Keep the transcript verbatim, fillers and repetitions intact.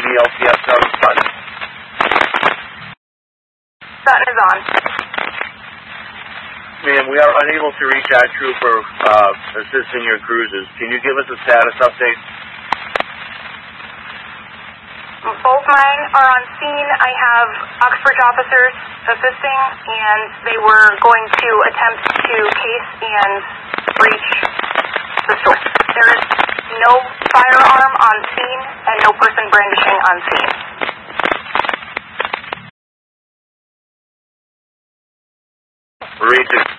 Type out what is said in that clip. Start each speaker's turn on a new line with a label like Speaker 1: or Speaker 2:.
Speaker 1: L P S seven Sutton.
Speaker 2: Sutton is on.
Speaker 1: Ma'am, we are unable to reach our trooper uh, assisting your cruises. Can you give us a status update?
Speaker 2: Both mine are on scene. I have Oxbridge officers assisting, and they were going to attempt to case and breach the store. There is no firearm on scene and no person brandishing on scene.
Speaker 1: We're reaching.